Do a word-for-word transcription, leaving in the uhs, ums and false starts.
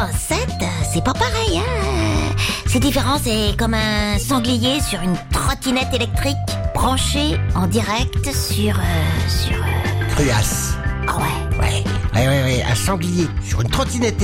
sept, c'est pas pareil, hein. C'est différent, c'est comme un sanglier sur une trottinette électrique branchée en direct sur... Euh, sur... Euh... Cruas. Ah ouais. Ouais, ouais, ouais, ouais, un sanglier sur une trottinette